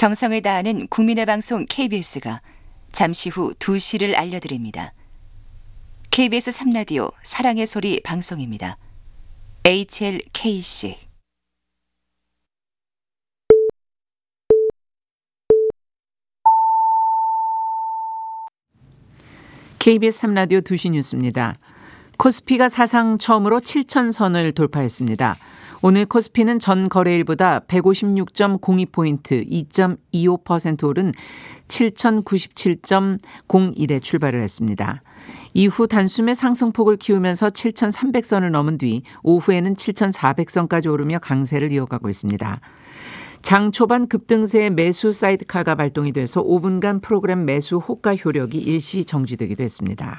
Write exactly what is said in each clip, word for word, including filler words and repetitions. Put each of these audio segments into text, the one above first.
정성을 다하는 국민의 방송 케이비에스가 잠시 후 두 시를 알려드립니다. 케이비에스 삼 라디오 사랑의 소리 방송입니다. 에이치엘케이씨 케이비에스 삼 라디오 두 시 뉴스입니다. 코스피가 사상 처음으로 칠천 선을 돌파했습니다. 오늘 코스피는 전 거래일보다 백오십육 점 공이 포인트 이 점 이오 퍼센트 오른 칠천구십칠 점 공일에 출발을 했습니다. 이후 단숨에 상승폭을 키우면서 칠천삼백 선을 넘은 뒤 오후에는 칠천사백 선까지 오르며 강세를 이어가고 있습니다. 장 초반 급등세의 매수 사이드카가 발동이 돼서 오 분간 프로그램 매수 호가 효력이 일시 정지되기도 했습니다.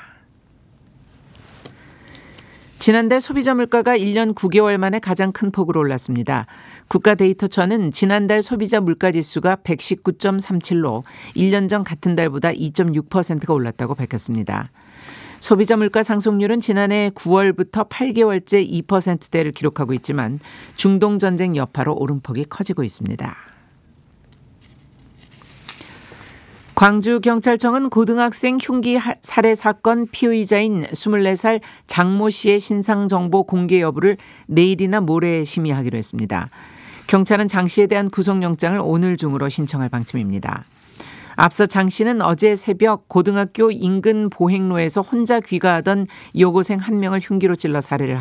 지난달 소비자 물가가 일 년 구 개월 만에 가장 큰 폭으로 올랐습니다. 국가데이터처는 지난달 소비자 물가지수가 백십구 점 삼칠로 일 년 전 같은 달보다 이 점 육 퍼센트가 올랐다고 밝혔습니다. 소비자 물가 상승률은 지난해 구월부터 팔 개월째 이 퍼센트대를 기록하고 있지만 중동 전쟁 여파로 오름폭이 커지고 있습니다. 광주경찰청은 고등학생 흉기 살해 사건 피의자인 스물네 살 장모 씨의 신상정보 공개 여부를 내일이나 모레 심의하기로 했습니다. 경찰은 장 씨에 대한 구속영장을 오늘 중으로 신청할 방침입니다. 앞서 장 씨는 어제 새벽 고등학교 인근 보행로에서 혼자 귀가하던 여고생 한 명을 흉기로 찔러 살해를